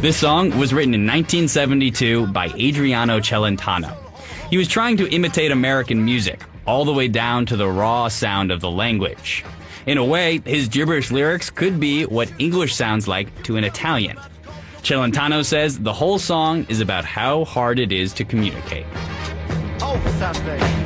This song was written in 1972 by Adriano Celentano. He was trying to imitate American music, all the way down to the raw sound of the language. In a way, his gibberish lyrics could be what English sounds like to an Italian. Celentano says the whole song is about how hard it is to communicate.